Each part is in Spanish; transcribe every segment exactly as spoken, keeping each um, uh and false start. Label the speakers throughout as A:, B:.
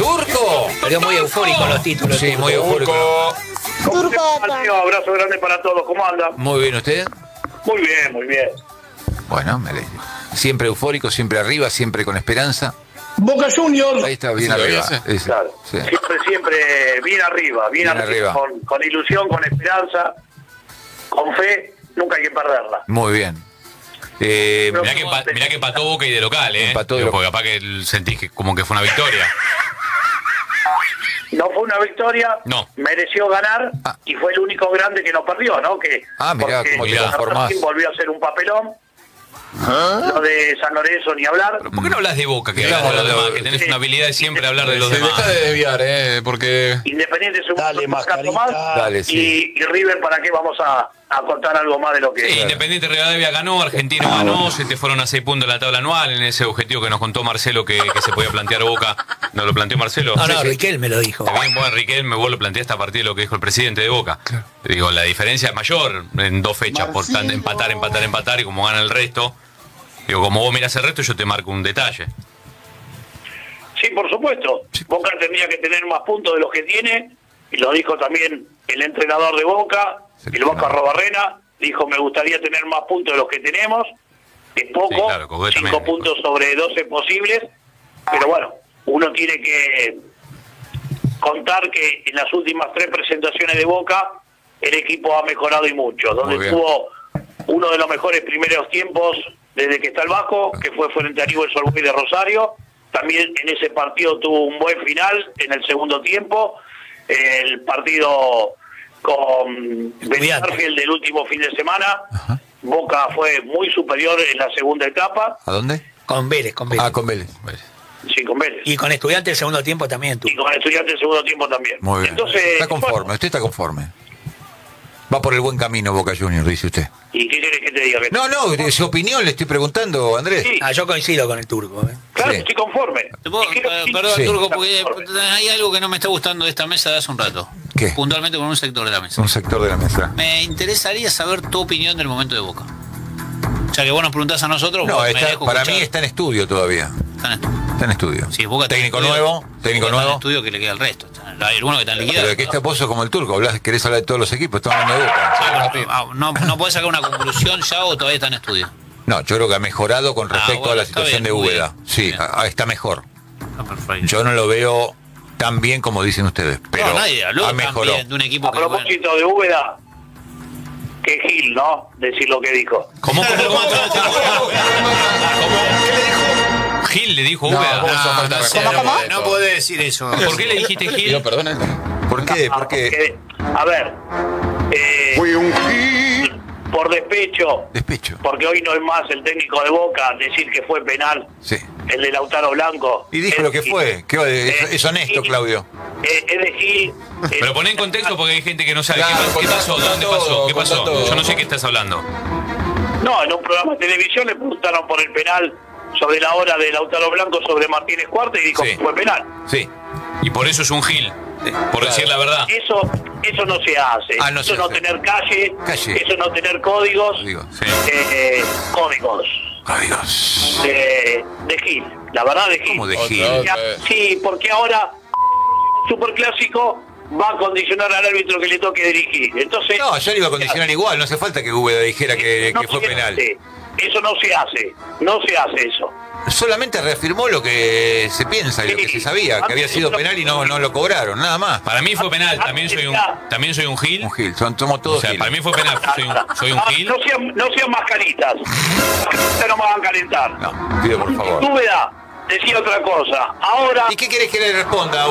A: ¡Turco!
B: Pero muy eufórico los títulos.
A: Sí, muy eufórico.
C: Turco. Abrazo grande para todos. ¿Cómo anda?
A: Muy bien, ¿usted?
C: Muy bien, muy bien.
A: Bueno, me alegro. Siempre eufórico, siempre arriba, siempre con esperanza.
C: Boca Juniors.
A: Ahí está, bien
D: ¿Sí lo
A: arriba.
D: dice?
A: Ese,
C: Claro.
A: sí.
C: Siempre, siempre bien arriba, bien,
A: Bien
C: arriba.
A: arriba.
C: Con, con ilusión, con esperanza, con fe, nunca hay que perderla.
A: Muy bien. Eh,
C: Pero-
E: Mirá que, empa- mirá que empató Boca y de local, ¿eh?
A: Empató de
E: Digo,
A: local.
E: porque capaz que sentís que como que fue una victoria.
C: No fue una victoria,
E: No.
C: mereció ganar
A: Ah.
C: y fue el único grande que no perdió, ¿no? Que,
A: Ah, mirá
C: porque
A: cómo te
C: San
A: conformás.
C: Martín volvió a hacer un papelón. Lo de San Lorenzo ni hablar.
E: ¿Pero por qué no hablas de Boca, que
A: Estamos
E: hablas de los
A: hablando
E: demás,
A: de-
E: que tenés una habilidad de siempre hablar de los
D: Se
E: demás?
D: deja de desviar, ¿eh? Porque...
C: Independiente es un
F: Dale,
C: caso más.
A: Dale, sí.
C: Y, y River, ¿para qué vamos a, a contar algo más de lo que
E: Sí,
C: es?
E: Independiente Rivadavia ganó, Argentino ganó, se te fueron a seis puntos en la tabla anual en ese objetivo que nos contó Marcelo que, que se podía plantear Boca. ¿No lo planteó Marcelo?
B: No, no,
E: Sí, sí.
B: Riquel me lo dijo.
E: Está bien, bueno, Riquelme, vos lo planteaste a partir de lo que dijo el presidente de Boca. Digo, la diferencia es mayor en dos fechas, por tan, empatar, empatar, empatar, y como gana el resto. Digo, como vos mirás el resto, yo te marco un detalle.
C: Sí, por supuesto. Boca tendría que tener más puntos de los que tiene, y lo dijo también el entrenador de Boca, el Boca Robarrena, dijo, me gustaría tener más puntos de los que tenemos. Es poco,
E: Sí, claro, Cogote
C: cinco
E: también.
C: puntos sobre doce posibles, pero bueno, uno tiene que contar que en las últimas tres presentaciones de Boca, el equipo ha mejorado y mucho, donde
A: Muy bien.
C: tuvo uno de los mejores primeros tiempos desde que está el Vasco, que fue frente a Newell's Old Boys de Rosario. También en ese partido tuvo un buen final en el segundo tiempo. El partido con Benfield del último fin de semana,
A: Ajá.
C: Boca fue muy superior en la segunda etapa.
A: ¿A dónde?
B: Con Vélez, con Vélez.
A: Ah, con Vélez.
C: Sí, con Vélez.
B: Y con Estudiantes el segundo tiempo también tú.
C: Y con Estudiantes el segundo tiempo también.
A: Muy bien.
C: Entonces,
A: Está conforme,
C: bueno,
A: usted está conforme. Va por el buen camino Boca Juniors, dice usted.
C: ¿y qué querés que te diga?
A: No, no, de su opinión le estoy preguntando, Andrés.
C: Sí.
B: Ah, yo coincido con el Turco. ¿eh?
C: Claro,
A: Sí.
C: estoy conforme.
G: ¿Te puedo-
C: Y creo
G: eh,
C: que-
G: Perdón,
A: Sí.
G: Turco, porque
C: Conforme.
G: hay algo que no me está gustando de esta mesa de hace un rato.
A: ¿Qué?
G: Puntualmente con un sector de la mesa.
A: Un sector de la mesa.
G: Me interesaría saber tu opinión del momento de Boca. O sea, que vos nos preguntás a nosotros.
A: No,
G: vos me
A: está-
G: dejo
A: para
G: escuchar.
A: mí está en estudio todavía.
G: Está en estudio.
A: Está en estudio.
G: Sí, Boca está en
A: técnico
G: estudio.
A: nuevo,
G: Boca
A: técnico
G: está en
A: nuevo.
G: estudio que le queda al resto. Hay algunos que están
A: Pero
G: liquidados.
A: de que este pozo como el Turco, hablas, querés hablar de todos los equipos, estamos hablando de Boca.
G: Sí, bueno, ah, no, no podés sacar una conclusión ya o todavía está en estudio.
A: No, yo creo que ha mejorado con
G: Ah,
A: respecto
G: bueno,
A: a la
G: está
A: situación
G: bien,
A: de
G: muy
A: Úbeda.
G: bien.
A: Sí,
G: Bien.
A: ah, está mejor.
G: Ah, perfecto.
A: Yo no lo veo tan bien como dicen ustedes, pero
G: no, nadie habló
A: ha
G: tan
A: mejorado.
G: bien de un equipo
C: A
G: que bueno.
C: propósito de Úbeda, que Gil, ¿no? Decir lo que dijo.
E: ¿Cómo, cómo, cómo, cómo? ¿Cómo? Gil le dijo
D: No,
E: Úbeda.
D: vos sos falta de respeto.
B: ¿Cómo, cómo? No podés decir eso.
E: ¿Por qué le dijiste
D: Pido
E: Gil?
D: perdón. ¿eh?
A: ¿Por qué?
C: Ah,
A: Porque
C: porque, a ver, eh,
F: Fui un gil.
C: por despecho,
A: despecho.
C: porque hoy no es más el técnico de Boca decir que fue penal
A: Sí.
C: el de Lautaro Blanco.
A: Y dijo
C: Es
A: lo que
C: de
A: fue.
C: Gil.
A: ¿Qué va de- es,
C: Eh,
A: es honesto,
C: Gil,
A: Claudio.
C: eh, es de Gil. eh,
E: Pero poné en contexto porque hay gente que no sabe. ¿Qué,
D: Claro,
E: pas- qué
D: contá-
E: pasó?
D: contá
E: ¿Dónde
D: todo,
E: pasó? ¿Qué
D: contá
E: pasó?
D: todo.
E: Yo no sé qué estás hablando.
C: No, en un programa de televisión le preguntaron por el penal sobre la hora de Lautaro Blanco sobre Martínez Cuarta y dijo
E: Sí.
C: que fue penal.
A: Sí.
E: Y por eso es un Gil. Por decir la verdad.
C: Eso eso no se hace.
A: Ah, no
C: eso
A: se
C: no
A: hace.
C: tener calle,
A: Calle.
C: eso no tener códigos,
A: Digo,
E: Sí.
C: eh, códigos
A: Adiós.
C: de, de Gil. La verdad de Gil.
A: ¿Cómo de
D: Otra
A: Gil?
D: vez.
C: Ya- Sí, porque ahora Superclásico va a condicionar al árbitro que le toque dirigir. Entonces,
A: No, yo le iba a condicionar igual. No hace falta que Úbeda dijera que,
C: no
A: que fue
C: se
A: penal.
C: hace. Eso no se hace. No se hace eso.
A: Solamente reafirmó lo que se piensa y lo que
C: Sí.
A: se sabía, que había sido penal y no, no lo cobraron, nada más.
E: Para mí fue penal. También soy un, también soy un Gil.
A: Un Gil, son, somos todos
E: O sea,
A: Gil.
E: para mí fue penal. Soy un, soy un
C: Ah,
E: Gil.
C: No sean, no sean mascaritas. Ustedes no me van a calentar.
A: No, pido por favor.
C: Úbeda decía otra cosa. Ahora,
A: ¿Y qué querés que le responda a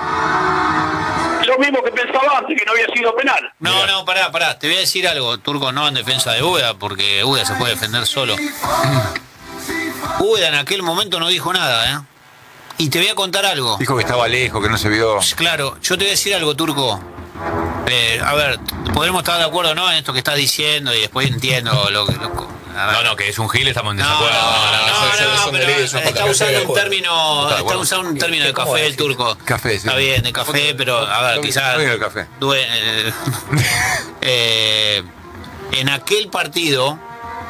A: Úbeda?
C: lo mismo que pensaba antes, que no había sido penal.
G: No, no, pará, pará. Te voy a decir algo, Turco, no en defensa de Úbeda, porque Úbeda se puede defender solo. Úbeda en aquel momento no dijo nada, ¿eh? Y te voy a contar algo.
A: Dijo que estaba lejos, que no se vio.
G: Claro, yo te voy a decir algo, Turco. Eh, a ver, podemos estar de acuerdo, ¿no? En esto que estás diciendo y después entiendo lo que... lo- a ver.
E: No, no, que es un Gil, estamos en
G: No, no,
E: desacuerdo.
G: no, no,
D: eso-
G: no,
D: eso
G: pero
D: me leí, eso
G: está
D: me
G: usando
D: leí.
G: un término,
D: Está de
G: está
D: acuerdo.
G: usando un término de
B: ¿Cómo
G: café el
B: decir?
G: Turco.
A: Café, sí.
G: Está bien, de café, pero a ver,
A: Está
G: quizás...
A: bien el café.
G: due- eh, eh, en aquel partido,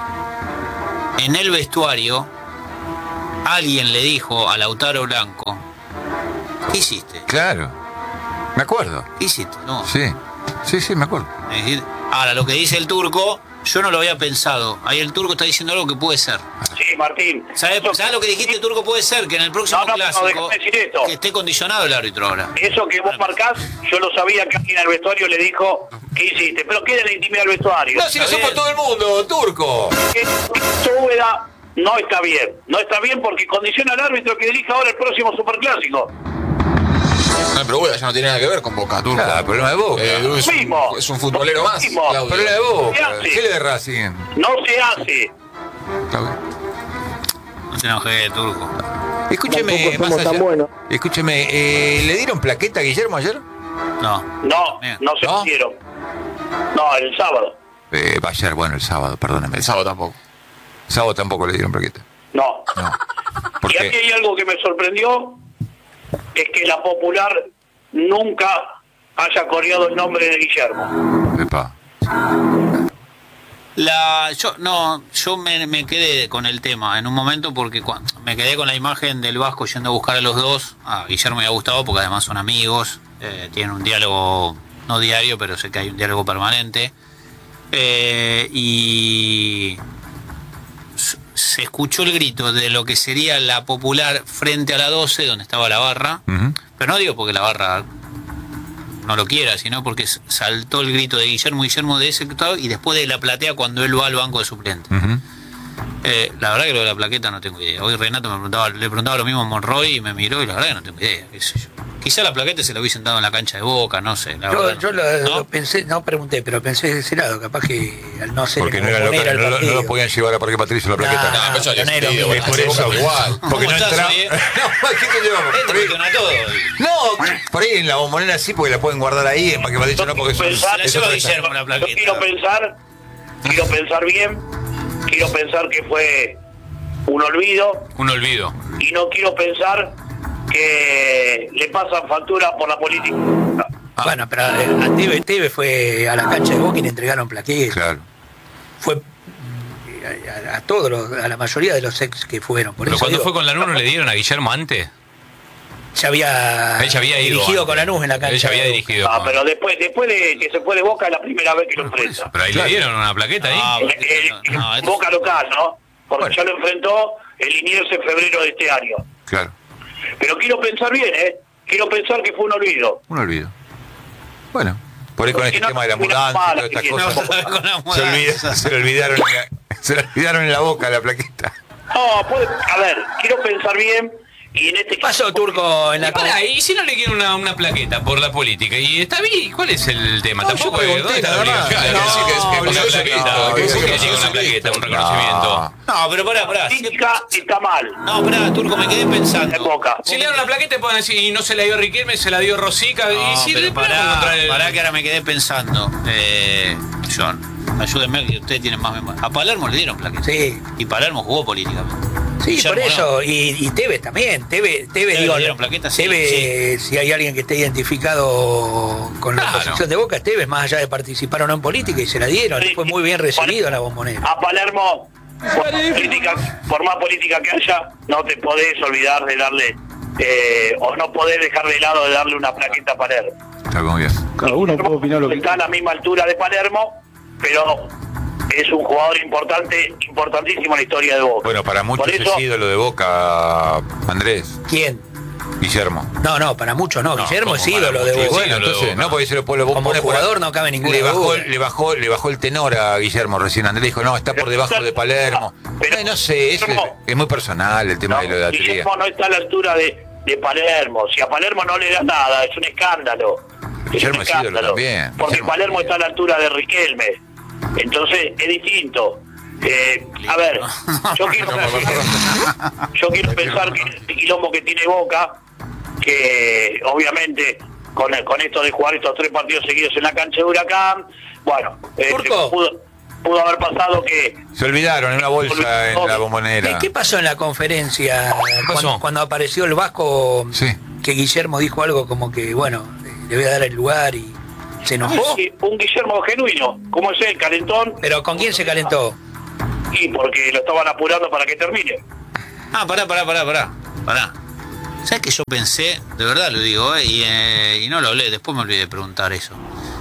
G: en el vestuario, alguien le dijo a Lautaro Blanco ¿Qué hiciste?
A: Claro. Me acuerdo.
G: ¿Qué hiciste? No.
A: Sí. Sí, sí, me acuerdo.
G: Es decir, ahora, lo que dice el turco, yo no lo había pensado. Ahí el turco está diciendo algo que puede ser.
C: Sí, Martín.
G: ¿Sabes ¿Sabes lo que dijiste, turco? Puede ser que en el próximo
C: No, no, no,
G: clásico
C: déjame decir esto.
G: que esté condicionado el árbitro ahora.
C: Eso que vos marcás, yo lo sabía que alguien al vestuario le dijo, ¿qué hiciste? Pero queda en la intimidad del vestuario.
A: No, si lo somos todo el mundo, turco.
C: Que Úbeda no está bien. No está bien porque condiciona al árbitro que dirija ahora el próximo superclásico.
D: No, pero Úbeda ya no tiene nada que ver con Boca, turco.
A: Claro, problema de Boca.
D: Eh, es,
C: Mismo.
D: un, es un futbolero más.
C: Mismo.
D: Claudio.
A: Problema de Boca.
C: ¿Qué hace?
A: ¿Qué le de Racing?
C: No se hace.
A: Claudio.
G: No se enoje, turco.
A: Escúcheme,
F: Tampoco
A: más
F: somos
A: allá.
F: tan buenos.
A: Escúcheme, eh, ¿le dieron plaqueta a Guillermo ayer?
G: No.
C: No,
G: Bien.
C: no se
A: ¿No?
C: hicieron. No, el sábado.
A: Eh, ayer, bueno, el sábado, perdóneme.
D: El sábado tampoco.
A: El sábado tampoco le dieron plaqueta.
C: No.
A: No. ¿Por
C: Y aquí
A: qué?
C: hay algo que me sorprendió, es que la Popular nunca haya coreado el nombre de Guillermo.
A: Epa.
G: La, yo no, yo me, me quedé con el tema en un momento porque cuando, me quedé con la imagen del Vasco yendo a buscar a los dos. A Guillermo me ha gustado porque además son amigos, eh, tienen un diálogo no diario, pero sé que hay un diálogo permanente. Eh, y s- se escuchó el grito de lo que sería la Popular frente a la doce, donde estaba la barra.
A: Ujú.
G: Pero no digo porque la barra no lo quiera, sino porque s- saltó el grito de Guillermo, Guillermo de ese sector y después de la platea cuando él va al banco de suplentes.
A: Ujú.
G: Eh, la verdad que lo de la plaqueta no tengo idea. Hoy Renato me preguntaba, le preguntaba lo mismo a Monroy y me miró y la verdad que no tengo idea. Qué sé yo. Quizá la plaqueta se la hubiesen dado en la cancha de Boca, no sé. La
B: Yo,
G: verdad,
B: yo
G: no.
B: lo,
G: ¿No?
B: lo pensé, no pregunté, pero pensé de ese lado, capaz que al no ser
A: Porque no,
B: el
A: era
B: Bombonera
A: local,
B: el
A: no, lo- no
B: partido.
A: lo podían llevar a Parque Patricio la plaqueta.
B: Nah,
D: No, pero eso
B: no,
D: es
B: no es lo
D: divertido,
B: mismo.
A: Es por
D: hace
A: eso
D: Boca igual.
A: Porque no
G: estás,
A: entraba.
G: Javier?
A: No, ¿qué te llevamos?
G: Este
A: Por ahí-
G: cuestiona todo.
A: No, por ahí en la bombonera sí, porque la pueden guardar ahí, en Parque Patricio no, porque eso
C: Pensar-
G: Se la
A: eso
G: lleva
A: es-
G: Guillermo la
C: Yo
G: plaqueta.
C: quiero pensar, quiero pensar bien, quiero pensar que fue un olvido
E: Un olvido.
C: y no quiero pensar que le pasan factura por la política.
B: Bueno, pero eh, a Teve, Teve fue a la cancha de Boca y le entregaron plaquetas.
A: Claro.
B: Fue mm, a, a- a todos, los- a la mayoría de los ex que fueron. Por
E: Pero
B: eso
E: cuando
B: digo,
E: fue con Lanús, ¿no le dieron a Guillermo antes?
B: ya había,
E: Él ya había ido
B: dirigido
E: antes.
B: con Lanús en la cancha.
E: Él ya había
B: de Boca.
E: dirigido.
C: Ah,
E: con-
C: pero después, después de que se fue de Boca es la primera vez que lo enfrenta.
E: Pero ahí le dieron una plaqueta ahí.
G: Ah,
C: Eh, eh,
G: no, no, esto-
C: Boca local, ¿no? Porque
A: Bueno.
C: ya lo enfrentó el Liniers en febrero de este año.
A: Claro.
C: Pero quiero pensar bien, ¿eh? Quiero pensar que fue un olvido.
A: Un olvido. Bueno, por ahí con
C: Porque
A: este
C: no
A: tema de la
C: termina
A: ambulancia y
C: mal,
A: todas estas
C: que
A: cosas.
G: con la
A: Se,
G: mudanza.
A: olvida- se le olvidaron en la, se le olvidaron en la boca la plaqueta.
C: No, puede, a ver, quiero pensar bien y en este
B: ¿Qué pasó, Turco, en la
E: Y pará, y si no le quieren una, una plaqueta por la política, y está bien, ¿cuál es el tema?
A: No,
E: Tampoco
A: yo
E: es
A: pregunté,
E: ¿dónde está la
A: nada más.
E: obligación?
A: No,
E: Hay que decir que es- que
A: no,
E: pasó
A: no,
E: esa
A: no,
E: plaqueta.
A: no,
E: ¿Por qué
A: no,
E: tiene
A: no,
E: una
A: no,
E: plaqueta, un
A: no.
E: reconocimiento?
G: No, pero pará, pará.
C: La política está mal.
G: No, pará, Turco, me quedé
C: En
G: pensando.
C: Boca.
E: Si le dan una plaqueta, pueden decir, y no se la dio Riquelme, se la dio Rosica,
G: No,
E: y si
G: pero
E: le podemos
G: pará,
E: encontrar el-
G: pará que ahora me quedé pensando. Eh, John, ayúdenme que ustedes tienen más memoria. A Palermo le dieron plaqueta.
B: Sí.
G: Y Palermo jugó políticamente.
B: Sí,
G: Guillermo,
B: por eso, y, y Tevez también. Tevez, Tevez,
G: le
B: digo,
G: dieron plaquetas, sí,
B: Tevez, si hay alguien que esté identificado con la
E: Claro.
B: posición de Boca, es Tevez, más allá de participar o no en política, y se la dieron.
C: Sí,
B: Fue
C: sí.
B: muy bien recibido en la bombonera.
C: A Palermo, por, política, por más política que haya, no te podés olvidar de darle, eh, o no podés dejar de lado de darle una plaqueta a Palermo.
A: Está muy bien.
F: Cada uno puede opinar lo que
C: Está a la misma altura de Palermo, pero es un jugador importante, importantísimo en la historia de Boca.
A: Bueno, para muchos
C: Por eso,
A: es ídolo de Boca, Andrés,
B: ¿Quién?
A: Guillermo.
B: No, no, para muchos no.
E: No,
B: Guillermo
E: como
B: es
E: para
B: ídolo de
E: muchos.
B: Boca.
A: Bueno,
E: ídolo de
A: entonces,
E: Boca.
A: no, porque se lo pone
B: Como
A: pone por-
B: jugador no cabe ninguna
A: le bajó,
B: duda.
A: le bajó, le bajó el tenor a Guillermo recién. Andrés dijo, no, está por debajo de Palermo.
C: Pero-
A: Ay, no sé, es,
C: Guillermo-
A: es muy personal el tema
C: no,
A: de lo de la tría.
C: Guillermo no está a la altura de, de Palermo. Si a Palermo no le da nada, es un escándalo. Es
A: Guillermo
C: un
A: es ídolo
C: escándalo.
A: también.
C: Porque
A: Guillermo-
C: Palermo está a la altura de Riquelme. Entonces, es distinto. Eh, a ver, yo quiero, yo quiero pensar que este quilombo que tiene Boca, que obviamente con, con esto de jugar estos tres partidos seguidos en la cancha de Huracán, bueno, eh,
B: Turco.
C: pudo, pudo haber pasado que
A: Se olvidaron en una bolsa en la bombonera.
B: ¿Qué, qué pasó en la conferencia
E: pasó?
B: cuando, cuando apareció el Vasco?
A: Sí.
B: Que Guillermo dijo algo como que, bueno, le voy a dar el lugar y se enojó.
C: Sí, un Guillermo genuino, como es él, calentón,
B: ¿Pero con quién se calentó?
C: y porque lo estaban apurando para que termine.
G: Ah, pará, pará, pará, pará. Pará. ¿Sabes que yo pensé? De verdad lo digo, ¿eh? y, eh, y no lo hablé, después me olvidé de preguntar eso.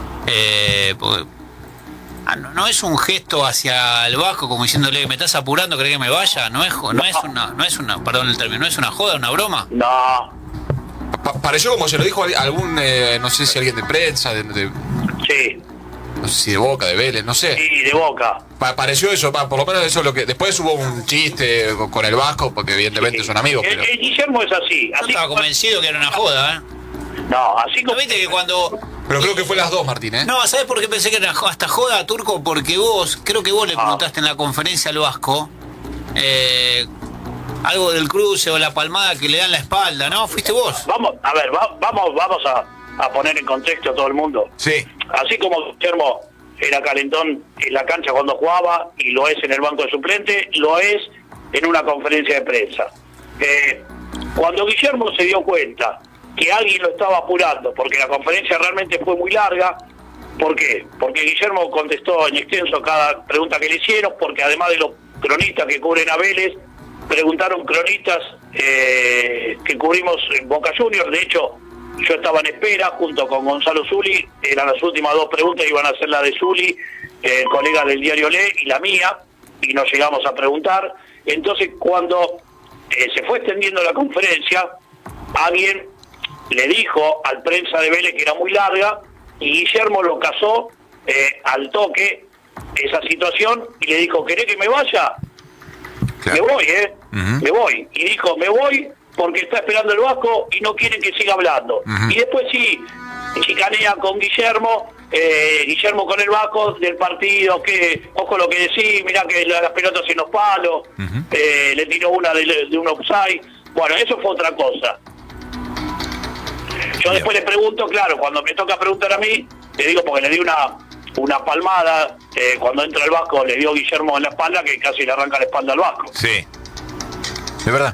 G: Eh, porque, ah, no, no es un gesto hacia el Vasco como diciéndole, me estás apurando, ¿querés que me vaya? No es, no, no es una, no es una, perdón el término, no es una joda, una broma.
C: No.
D: Pa pareció como se lo dijo algún, eh, no sé si alguien de prensa, de, de,
C: Sí.
D: no sé si de Boca, de Vélez, no sé.
C: Sí, de Boca.
D: Pa pareció eso, pa por lo menos eso es lo que. Después hubo un chiste con, con el Vasco, porque evidentemente
C: Sí.
D: son amigos,
C: El,
D: pero.
C: el Guillermo es así.
G: Yo
C: así
G: estaba
C: como-
G: convencido que era una joda, ¿eh?
C: No, así
G: ¿No
C: como...
G: viste que cuando...
D: Pero creo que fue las dos, Martín, ¿eh?
G: No, ¿sabes por qué pensé que era hasta joda, Turco? Porque vos, creo que vos le
C: Ah.
G: preguntaste en la conferencia al Vasco eh, algo del cruce o la palmada que le dan la espalda, ¿no? ¿Fuiste vos?
C: Vamos, a ver, va- vamos, vamos a, a poner en contexto a todo el mundo.
A: Sí.
C: Así como Guillermo era calentón en la cancha cuando jugaba y lo es en el banco de suplente, lo es en una conferencia de prensa. Eh, cuando Guillermo se dio cuenta que alguien lo estaba apurando, porque la conferencia realmente fue muy larga, ¿por qué? Porque Guillermo contestó en extenso cada pregunta que le hicieron, porque además de los cronistas que cubren a Vélez, preguntaron cronistas eh, que cubrimos en Boca Juniors. De hecho, yo estaba en espera junto con Gonzalo Zuli, eran las últimas dos preguntas, iban a ser la de Zuli, eh, el colega del diario Le, y la mía, y nos llegamos a preguntar. Entonces, cuando eh, se fue extendiendo la conferencia, alguien le dijo al prensa de Vélez que era muy larga, y Guillermo lo casó eh, al toque esa situación y le dijo, ¿querés que me vaya?
A: Claro.
C: Me voy, ¿eh?
A: Ujú.
C: Me voy. Y dijo, me voy porque está esperando el Vasco y no quieren que siga hablando.
A: Ujú.
C: Y después sí, chicanea con Guillermo, eh, Guillermo con el Vasco del partido, que ojo lo que decís, mirá que la- las pelotas en los palos,
A: Ujú.
C: eh, le tiró una de, de un offside. Bueno, eso fue otra cosa. Yo
A: Bien.
C: después le pregunto, claro, cuando me toca preguntar a mí, le digo porque le di una una palmada, eh, cuando entra el Vasco le dio Guillermo en la espalda que casi le arranca la espalda al Vasco.
A: Sí. De verdad.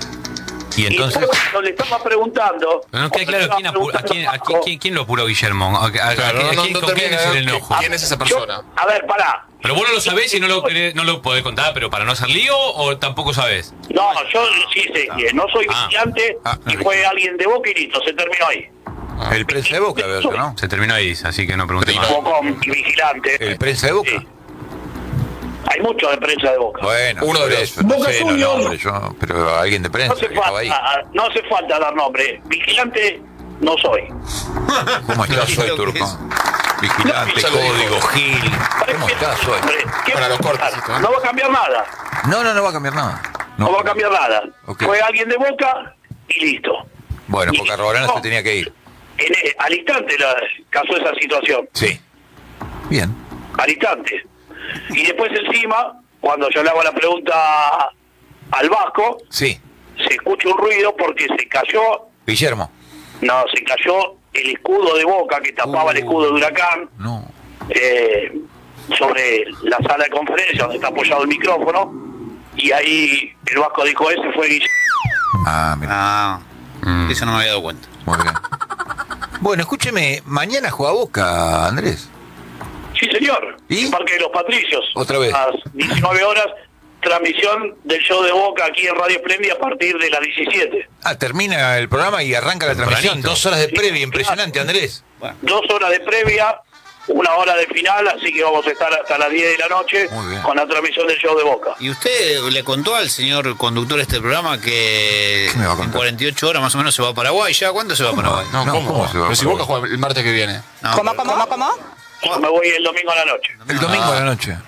A: Y entonces.
C: Y después, cuando le estaba preguntando...
E: Pero no queda claro quién, apu- a quién, a quién, quién- quién lo apuró Guillermo. ¿A, a- a-
D: Claro,
E: a
D: no, no,
E: quién-
D: no
E: ¿Con quién
D: termina
E: es el
D: de-
E: enojo?
D: ¿Quién es esa
C: Yo-
D: persona?
C: a ver, pará.
E: ¿Pero vos no lo sabés y no lo, querés- no lo podés contar, pero para no hacer lío o tampoco sabés?
C: No, yo sí sé quién, no soy
E: Ah.
C: vigilante
A: Ah,
C: y
A: no,
C: fue alguien de Boca y listo, se terminó ahí.
A: El prensa de Boca, ¿verdad? ¿No?
E: Se terminó ahí, así que no pregunté
D: Pero
E: más.
C: Bocón y vigilante.
A: El prensa de Boca.
C: Sí. Hay muchos de prensa de Boca.
A: Bueno,
D: Uno
A: por
D: de
A: eso,
D: los-
A: no
C: Boca
A: sé los
C: Juniors.
A: nombres, yo, pero alguien de
C: No
A: prensa
C: hace
A: que estaba ahí.
C: falta, no hace falta dar nombre. Vigilante no soy.
A: ¿Cómo estás hoy, Turco? Vigilante,
D: Ya lo dijo.
A: código, Gil. ¿Cómo estás hoy?
C: Hombre, ¿qué
D: Para
C: va a
D: los cortes
C: pasar?
D: esto, ¿eh?
C: No va a cambiar nada.
A: No, no, no va a cambiar nada.
C: No, va a cambiar nada.
A: Ok.
C: Fue alguien de Boca y listo.
A: Bueno,
C: Y-
A: porque Arrobarana
C: no.
A: se tenía que ir.
C: En, eh, al instante la, casó esa situación.
A: Sí. Bien.
C: Al instante. Y después encima, cuando yo le hago la pregunta al Vasco,
A: Sí.
C: se escucha un ruido porque se cayó,
A: Guillermo.
C: no, se cayó el escudo de Boca que tapaba el
A: Uh.
C: escudo de Huracán
A: No.
C: eh, sobre la sala de conferencia donde está apoyado el micrófono, y ahí el Vasco dijo, ese fue Guillermo.
A: Ah, mira.
G: Ah,
E: Mm.
G: eso no me había dado cuenta.
A: Muy bien. Bueno, escúcheme, mañana juega Boca, Andrés.
C: Sí, señor.
A: ¿Y?
C: En Parque de los Patricios.
A: Otra vez.
C: A las diecinueve horas, transmisión del show de Boca aquí en Radio Espléndida a partir de las diecisiete.
A: Ah, termina el programa y arranca la transmisión.
E: Tempranito.
A: Dos horas de previa, impresionante, Andrés.
C: Dos horas de previa, una hora de final, así que vamos a estar hasta las diez de la noche
A: Muy bien.
C: con la transmisión del show de Boca.
G: ¿Y usted le contó al señor conductor de este programa que
A: ¿Qué me va a
G: en
A: contar?
G: cuarenta y ocho horas más o menos se va a Paraguay? ¿Ya cuándo se va a Paraguay?
D: No,
A: No,
D: ¿cómo?
A: ¿cómo se va
D: Pero si
A: para
D: Boca juega el martes que viene.
G: No,
F: ¿Cómo,
G: pero-
F: cómo, cómo?
C: Yo me voy el domingo a la noche.
A: El domingo a la noche.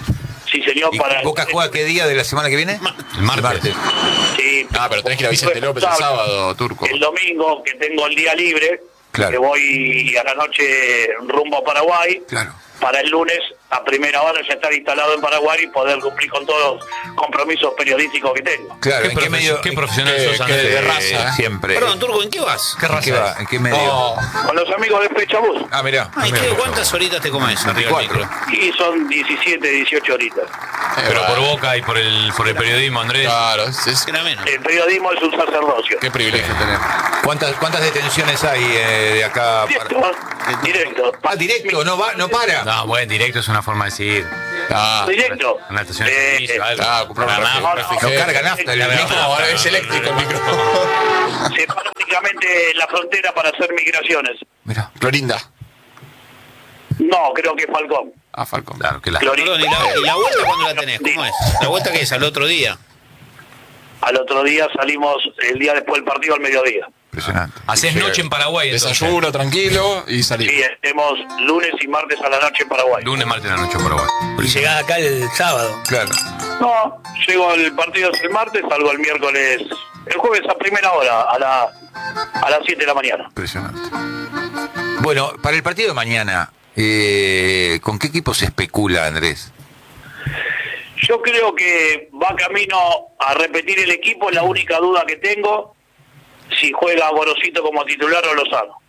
C: Sí, señor,
A: ¿Y
C: para...
A: Boca juega qué día de la semana que viene?
E: El martes.
C: Sí,
D: Ah, pero tenés que ir a Vicente López el sábado, Turco.
C: El domingo, que tengo el día libre,
A: Claro.
C: que voy a la noche rumbo a Paraguay,
A: Claro.
C: para el lunes a primera hora ya estar instalado en Paraguay y poder cumplir con todos los compromisos periodísticos que tengo.
A: Claro,
E: ¿Qué,
A: ¿en qué
E: profe-
A: medio?
E: qué
A: en-
E: profesional
D: qué-
E: sos,
D: qué
E: Andrés?
D: de raza, ¿eh?
A: Siempre.
G: Perdón, Turco, ¿en qué vas?
E: ¿Qué
A: ¿En
E: raza
A: qué va?
E: es?
A: ¿En qué medio?
D: No,
C: Con los amigos de Pechabús.
A: Ah, mirá.
G: Ay, ¿qué, ¿cuántas horitas te comes arriba del
A: veinticuatro.
G: micro?
C: Y son diecisiete, dieciocho horitas.
E: Pero por
D: vos.
E: Boca y por el, por el periodismo, Andrés.
D: Claro, es, es-
G: Era menos.
C: El periodismo es un sacerdocio.
D: qué privilegio tener.
A: ¿Cuántas, ¿Cuántas detenciones hay eh, de acá?
C: Directo,
A: para-
C: directo.
A: Ah, directo, no va, no para.
E: No, bueno, directo es una una forma de decir.
D: Ah,
C: Directo.
E: Una estación de
C: Eh,
E: servicio, algo.
D: ah, comprar un
E: Para
D: refri-
E: nada.
D: refrigerador.
A: No carga nafta el micro.
D: No, ahora es eléctrico el micro.
C: Se para únicamente en la frontera para hacer migraciones.
A: Mirá.
D: Clorinda.
C: No, creo que Falcón.
D: Ah, Falcón.
E: Claro, que la.
C: Clorinda.
G: Perdón, ¿y la, y la vuelta cuándo la tenés? ¿Cómo es? ¿La vuelta que es? ¿Al otro día?
C: Al otro día salimos el día después del partido al mediodía.
A: Impresionante.
E: Haces noche en Paraguay, entonces.
D: Desayuno tranquilo y salimos.
C: Sí, estemos lunes y martes a la noche en Paraguay.
E: Lunes, martes, la noche en Paraguay.
B: Y llegás acá el sábado.
A: Claro.
C: No, llego el partido es el martes, salgo el miércoles, el jueves a primera hora, a la a las siete de la mañana.
A: Impresionante. Bueno, para el partido de mañana, eh, ¿con qué equipo se especula, Andrés?
C: Yo creo que va camino a repetir el equipo, la única duda que tengo, si juega Gorosito como titular o Lozano.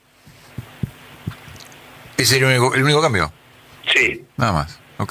A: ¿Es el único, el único cambio?
C: Sí,
A: Nada más. Ok.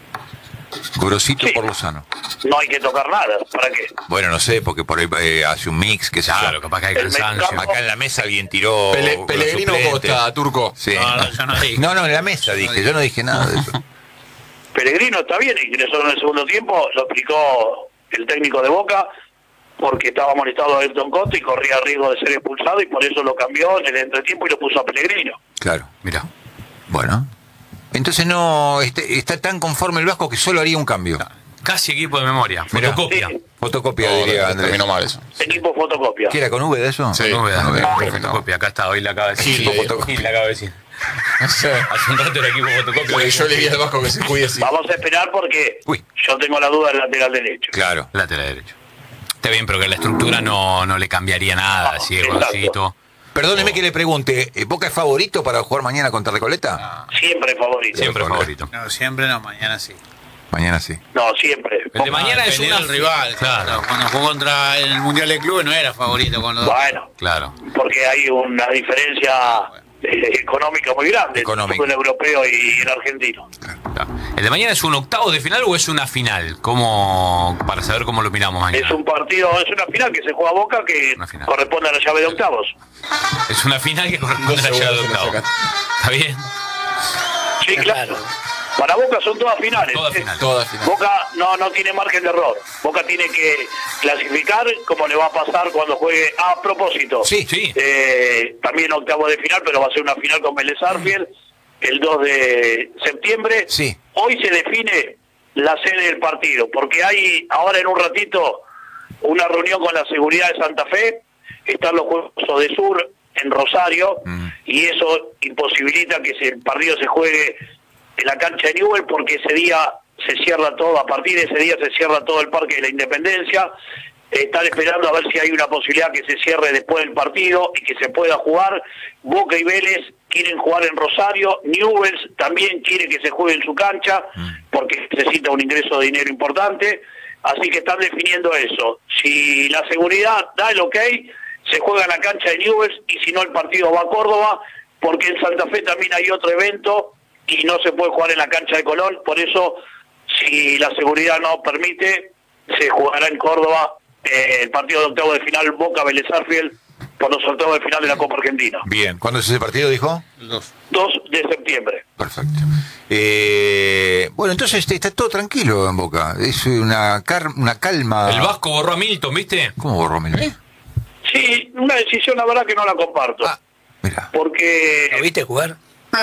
A: Gorosito
C: Sí.
A: por Lozano.
C: no hay que tocar nada, ¿para qué?
A: Bueno, no sé, porque por ahí eh, hace un mix, que sé
E: Claro,
A: yo.
E: capaz que hay
C: El
E: cansancio.
C: mercado-
A: Acá en la mesa alguien tiró.
D: Pele-
A: los
D: Pellegrino
A: suplentes.
D: Costa, Turco.
A: Sí.
G: No, no, yo no dije.
A: No, no, en la mesa dije, yo no dije nada de eso.
C: Pellegrino está bien, ingresó en el segundo tiempo, lo explicó el técnico de Boca, porque estaba molestado a Ayrton Costa y corría riesgo de ser expulsado y por eso lo cambió en el entretiempo y lo puso a Pellegrino.
A: Claro.
E: Mirá.
A: Bueno. Entonces no este- está tan conforme el Vasco que solo haría un cambio.
E: Casi equipo de memoria.
A: Mirá.
E: Fotocopia.
C: Sí.
A: Fotocopia,
D: No,
A: diría
D: no,
A: Andrés.
D: terminó mal eso.
C: Equipo fotocopia.
A: ¿Qué era con V de eso?
D: Sí.
E: No, vea,
A: no,
E: vea,
A: no.
E: fotocopia. Acá está, hoy la acaba de decir.
A: Equipo
E: Sí,
A: fotocopia.
E: Gil la acaba de decir.
D: No sé.
E: Hace un rato era equipo fotocopia.
D: Porque yo le di al Vasco que se cuide así.
C: Vamos a esperar porque
A: Uy.
C: yo tengo la duda del lateral derecho.
A: Claro.
E: Lateral derecho. Está bien, pero que la estructura no, no le cambiaría nada.
C: No,
E: Si es
C: exacto.
E: Gorosito.
A: Perdóneme que le pregunte, ¿eh, ¿Boca es favorito para jugar mañana contra Recoleta?
C: Siempre favorito.
E: Siempre
A: Bueno.
E: favorito.
G: No, siempre no, mañana sí.
A: Mañana sí.
C: No, siempre.
E: El de mañana es
G: Dependiendo
E: una
G: del rival.
E: Claro.
G: Claro. Cuando jugó contra el Mundial de Clubes no era favorito con los dos.
C: Bueno,
E: Claro.
C: porque hay una diferencia eh, económica muy grande
A: Económica.
C: entre el europeo y el argentino.
E: Claro. ¿El de mañana es un octavo de final o es una final? ¿Cómo, para saber cómo lo miramos mañana?
C: Es un partido, es una final que se juega a Boca que
E: Una final.
C: corresponde a la llave de octavos.
E: Es una final que corresponde a la llave de
D: segundos
E: octavo.
D: se lo
E: ¿Está bien?
C: Sí, claro. Para Boca son todas finales.
E: Todas finales.
D: Todas finales.
C: Boca no no tiene margen de error. Boca tiene que clasificar como le va a pasar cuando juegue. Ah, a propósito.
A: Sí.
E: Sí.
C: Eh, también octavo de final, pero va a ser una final con Vélez Sarsfield el dos de septiembre.
A: Sí.
C: Hoy se define la sede del partido, porque hay ahora en un ratito una reunión con la seguridad de Santa Fe, están los Juegos de Sur en Rosario,
A: Mm.
C: y eso imposibilita que el partido se juegue en la cancha de Newell, porque ese día se cierra todo, a partir de ese día se cierra todo el Parque de la Independencia. Están esperando a ver si hay una posibilidad que se cierre después del partido y que se pueda jugar. Boca y Vélez quieren jugar en Rosario, Newell's también quiere que se juegue en su cancha porque necesita un ingreso de dinero importante, así que están definiendo eso. Si la seguridad da el ok, se juega en la cancha de Newell's, y si no, el partido va a Córdoba, porque en Santa Fe también hay otro evento y no se puede jugar en la cancha de Colón. Por eso, si la seguridad no permite, se jugará en Córdoba eh, el partido de octavo de final Boca Vélez Sarsfield por los octavos de final de la Copa Argentina.
A: Bien. ¿Cuándo es ese partido, dijo?
G: Dos.
C: dos de septiembre.
A: Perfecto. Eh, bueno, entonces este, está todo tranquilo en Boca. Es una, car- una calma.
E: El Vasco borró a Milton, ¿viste?
A: ¿Cómo borró Melo?
C: Sí, una decisión la verdad que no la comparto.
A: Ah, mira.
C: Porque...
B: ¿Lo viste jugar?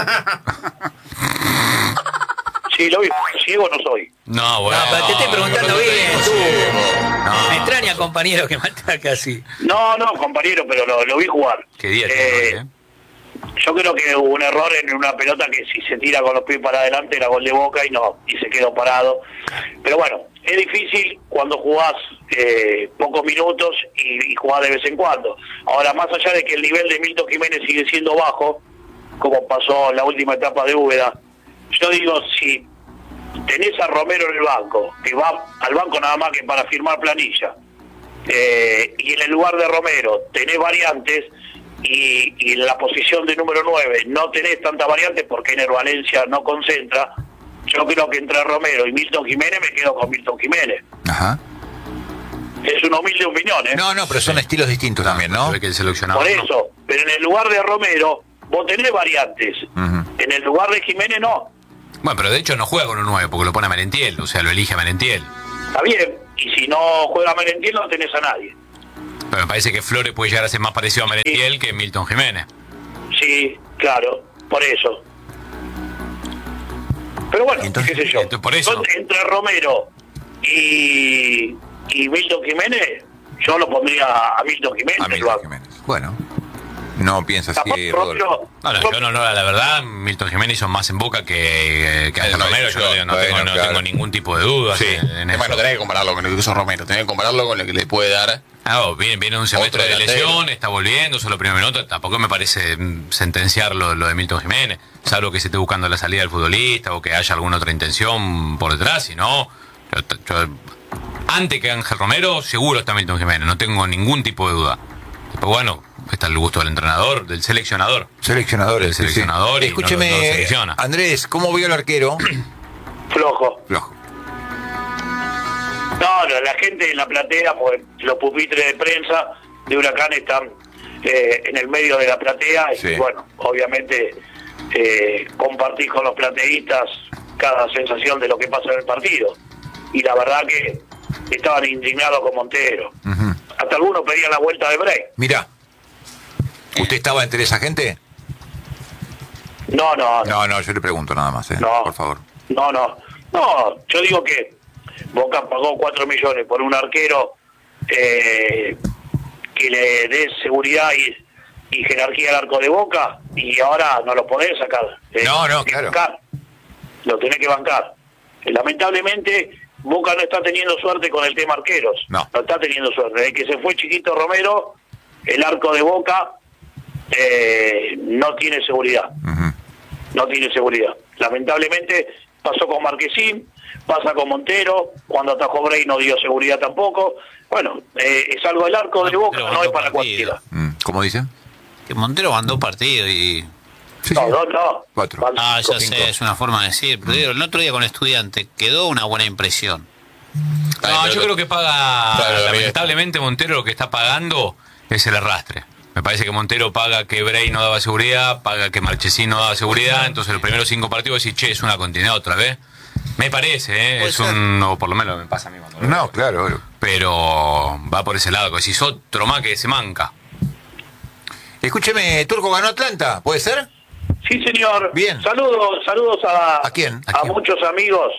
C: Sí, lo vi. Ciego no soy.
E: No, bueno.
B: No, pero te estoy preguntando
E: no,
B: bien,
E: no,
B: tú.
E: no.
B: Me extraña, compañero, que me ataca así.
C: No, no, compañero, pero lo, lo vi jugar.
E: Qué día
C: Eh,
E: tiene hoy, ¿eh?
C: Yo creo que hubo un error en una pelota que si se tira con los pies para adelante era gol de Boca y no, y se quedó parado. Pero bueno, es difícil cuando jugás eh, pocos minutos y, y jugás de vez en cuando. Ahora, más allá de que el nivel de Milton Jiménez sigue siendo bajo, como pasó en la última etapa de Úbeda, yo digo, si tenés a Romero en el banco, que va al banco nada más que para firmar planilla, eh, y en el lugar de Romero tenés variantes, y, y en la posición de número nueve no tenés tantas variantes porque Ener Valencia no concentra, yo creo que entre Romero y Milton Jiménez me quedo con Milton Jiménez.
A: Ajá.
C: Es una humilde opinión, ¿eh?
A: No, no, pero son estilos distintos también, ¿no?
E: Se ve que el seleccionador
C: Por
E: no.
C: eso, pero en el lugar de Romero vos tenés variantes,
A: Ujú.
C: en el lugar de Jiménez no.
E: Bueno, pero de hecho no juega con un nueve porque lo pone a Merentiel, o sea, lo elige a Merentiel.
C: Está bien, y si no juega Merentiel no tenés a nadie.
E: Pero me parece que Flores puede llegar a ser más parecido a Merentiel sí. que Milton Jiménez.
C: Sí, claro, por eso. Pero bueno, entonces, qué sé yo.
E: Entonces, por eso.
C: Entre Romero y, y Milton Jiménez, yo lo pondría a Milton Jiménez.
A: A Milton Jiménez. Bueno, no piensas así, Rodolfo.
E: No, no, yo no, no, la verdad, Milton Jiménez hizo más en Boca que, que Ángel Romero. Yo no, no, bueno, tengo, no claro. tengo ningún tipo de duda.
D: Sí.
E: En, en
D: bueno, tenés que compararlo con el que hizo Romero. Tenés que compararlo con lo que le puede dar.
E: Ah, viene, viene un semestre de lesión, está volviendo, solo primer minuto. Tampoco me parece sentenciar lo, lo de Milton Jiménez, salvo que se esté buscando la salida del futbolista o que haya alguna otra intención por detrás. Si no, yo, yo, antes que Ángel Romero, seguro está Milton Jiménez, no tengo ningún tipo de duda. Pero bueno, está el gusto del entrenador, del seleccionador.
A: Seleccionador,
E: del seleccionador.
A: Sí. Y Escúcheme, no lo, no lo Andrés, ¿cómo vio el arquero?
C: Flojo.
A: Flojo.
C: No, no, la gente en la platea, pues los pupitres de prensa de Huracán están eh, en el medio de la platea y sí. bueno, obviamente eh, compartís con los plateístas cada sensación de lo que pasa en el partido. Y la verdad que estaban indignados con Montero. Uh-huh. Hasta algunos pedían la vuelta de break.
A: Mirá, ¿usted estaba entre esa gente?
C: No, no, no.
A: No, no, yo le pregunto nada más, eh,
C: no,
A: por favor.
C: No, no, no, yo digo que Boca pagó cuatro millones por un arquero eh, que le dé seguridad y, y jerarquía al arco de Boca y ahora no lo podés sacar. Eh,
A: no, no, claro.
C: Bancar. Lo tenés que bancar. Eh, lamentablemente Boca no está teniendo suerte con el tema arqueros.
A: No.
C: No está teniendo suerte. Desde que se fue Chiquito Romero, el arco de Boca eh, no tiene seguridad. Uh-huh. No tiene seguridad. Lamentablemente pasó con Marquesín, pasa con Montero, cuando atajó Bray no dio seguridad tampoco. Bueno, eh, es algo del arco de Boca, no es para cualquiera.
A: ¿Cómo dicen?
G: Que Montero mandó partido y...
A: Sí,
C: no,
A: sí.
C: no, no.
A: Cuatro.
G: Ah, ya
A: Cinco.
G: sé, es una forma de decir. Pero el otro día con Estudiante quedó una buena impresión.
E: No,
D: Ay,
E: yo
D: creo
E: creo que paga,
D: claro,
E: lamentablemente Montero lo que está pagando es el arrastre. Me parece que Montero paga que Bray no daba seguridad, paga que Marchesín no daba seguridad, entonces los primeros cinco partidos decís, che, es una continuidad otra vez. Me parece, ¿eh? Es ser. un... o por lo menos me pasa a mí. Cuando
A: no, claro, claro.
E: Pero va por ese lado, que si es otro más que se manca.
A: Escúcheme, Turco ganó Atlanta, ¿puede ser?
C: Sí, señor.
A: Bien.
C: Saludos, saludos a,
A: ¿A quién?
C: ¿A,
A: ¿A
C: a
A: quién?
C: muchos amigos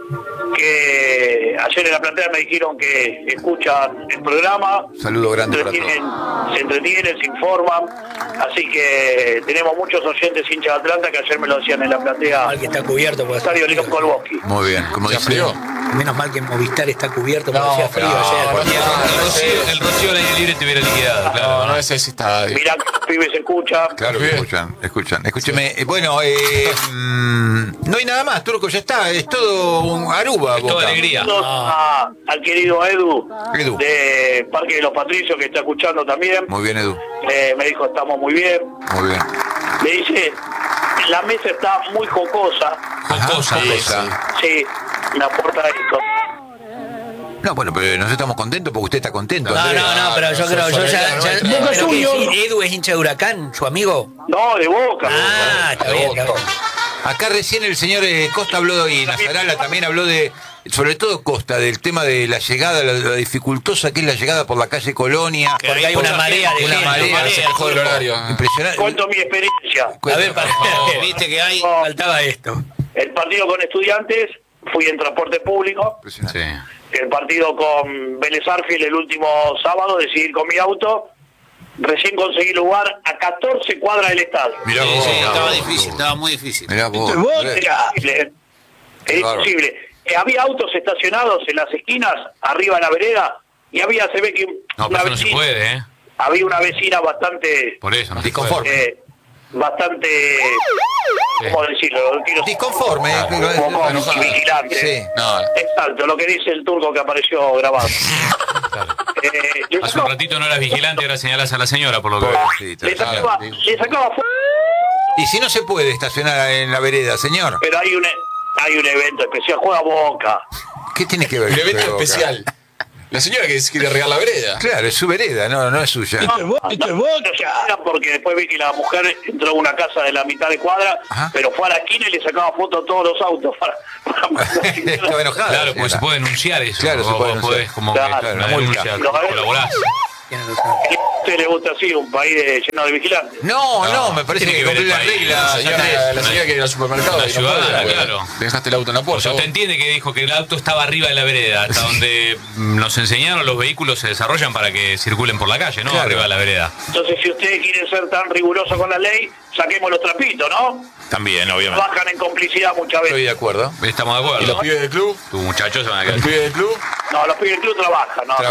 C: que ayer en la platea me dijeron que escuchan el programa.
A: Saludo grande
C: se
A: para
C: todos. Se entretienen, se informan. Así que tenemos muchos oyentes hinchas de Atlanta que ayer me lo decían en la platea.
B: Mal que está cubierto por
C: Estadio León Kolboski.
A: Muy bien, como dice frío.
B: Menos mal que Movistar está cubierto porque
D: No,
B: hacía frío
D: no,
B: ayer.
D: no,
E: El Rocío, el Rocío al aire libre te hubiera liquidado, claro.
D: No, no es ese estadio.
C: Mirá que los pibes escuchan.
A: Claro que escuchan, escuchan. Escúcheme, eh, bueno, eh, mm, no hay nada más, Turco, ya está, es todo un Aruba.
E: Es toda
A: Boca.
E: alegría.
C: Saludos a- al querido Edu,
A: Edu.
C: de Parque de los Patricios que está escuchando también.
A: Muy bien, Edu,
C: Eh, me dijo estamos muy bien.
A: muy bien.
C: Me dice, la mesa está muy jocosa.
E: Jocosa,
A: Ajá,
E: dice.
A: jocosa.
C: Sí, me aporta esto.
A: No, bueno, pero nosotros estamos contentos porque usted está contento.
B: No,
A: Andrés.
B: no, no, pero yo creo, yo ya, ya
C: Boca
B: pero que
C: Juniors.
B: sí, Edu es hincha de Huracán, su amigo.
C: No, de Boca.
B: Ah, está bien, está bien.
A: Acá recién el señor eh, Costa habló y Nazarala también habló de, sobre todo Costa, del tema de la llegada, la, la dificultosa que es la llegada por la calle Colonia.
B: Porque hay una marea de
A: Una
B: gente,
A: marea,
B: marea,
A: se
D: quejó del horario.
A: Impresionante.
C: Cuento mi experiencia.
B: A ver, para, viste que hay, faltaba esto.
C: El partido con Estudiantes, fui en transporte público.
A: Impresionante.
E: Sí.
C: El partido con Vélez Arfield el último sábado, decidí ir con mi auto. Recién conseguí lugar a catorce cuadras del estadio.
A: Mirá
G: Sí,
A: vos,
G: sí,
A: mirá
G: estaba
A: vos.
G: difícil, estaba muy difícil.
A: Mirá vos.
C: Era imposible. Es
A: Bárbaro.
C: imposible. Eh, había autos estacionados en las esquinas, arriba en la vereda, y había, se ve que
E: No,
C: una
E: pero eso no se
C: vecina-
E: puede, ¿eh?
C: había una vecina bastante,
E: Por eso, no se
A: Disconforme.
E: puede.
C: eh, bastante, ¿cómo decirlo? No quiero-
A: Disconforme. eh,
C: como
A: pero-
C: con- vigilante.
A: Sí.
D: No,
C: Exacto, lo que dice el turco que apareció grabado. Eh, le
E: Hace un
C: sacaba-
E: ratito no eras vigilante, ahora señalás a la señora, por lo que veo.
A: Pobrecito.
C: le sacaba, le sacaba fuego,
A: Y si no se puede estacionar en la vereda, señor,
C: pero hay un hay un evento especial, juega Boca.
A: ¿qué tiene que ver?
D: el evento
A: con Boca?
D: especial. La señora que quiere regar la vereda.
A: Claro, es su vereda, no, no es suya.
B: Esto es vos, esto es vos.
C: No se enteran porque después vi que la mujer entró a una casa de la mitad de cuadra,
A: Ajá.
C: pero fue a la esquina y le sacaba fotos a todos los autos. Para, para
A: Estaba enojada.
E: Claro,
A: la
E: porque se
A: señora.
E: puede denunciar eso.
A: Claro, se
E: vos,
A: puede
E: vos
A: denunciar.
E: podés como
C: Claro,
E: que
A: una
E: una
A: multa.
E: denuncia,
C: Lo-
E: colaborás.
B: Tiene razón.
C: ¿A usted le gusta así un país de- lleno de vigilantes?
A: No, no, me parece
E: tiene
A: que,
E: que ver
A: cumple
E: el
A: las
E: país.
A: reglas.
D: La señora,
A: Andrés.
D: la señora quiere ir al supermercado.
E: Una
D: y no
E: ciudadana,
D: puede, porque
E: claro.
D: Dejaste el auto en la
E: O
D: puerta.
E: sea, usted
D: vos.
E: entiende que dijo que el auto estaba arriba de la vereda, hasta donde mm, nos enseñaron los vehículos se desarrollan para que circulen por la calle, ¿no?
A: Claro.
E: Arriba de la vereda.
C: Entonces, si ustedes quieren ser tan rigurosos con la ley, saquemos los trapitos, ¿no?
E: También, obviamente.
C: Bajan en complicidad muchas
A: Estoy
C: veces.
A: de acuerdo.
E: Estamos de
D: ¿Y los
E: acuerdo.
D: pibes del club?
E: Tus muchachos se van a
D: ¿Los
E: quedar.
D: pibes del club?
C: No, los pibes del club trabajan, ¿no?
A: Trabajan.